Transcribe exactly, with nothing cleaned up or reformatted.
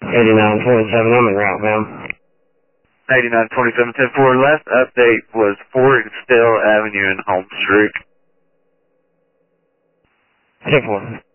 eighty-nine twenty-seven, I'm en route, ma'am. eighty-nine twenty-seven, ten four, last update was Forestdale Avenue in Holmes Street. ten four.